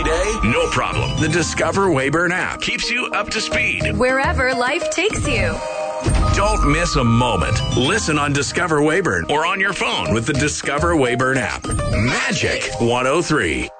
day? No problem. The Discover Wayburn app keeps you up to speed wherever life takes you. Don't miss a moment. Listen on Discover Wayburn or on your phone with the Discover Wayburn app. Magic 103.